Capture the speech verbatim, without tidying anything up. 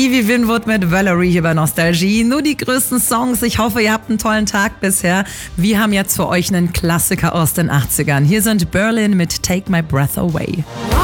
Stevie Winwood mit Valerie hier bei Nostalgie. Nur die größten Songs. Ich hoffe, ihr habt einen tollen Tag bisher. Wir haben jetzt für euch einen Klassiker aus den achtzigern. Hier sind Berlin mit Take My Breath Away.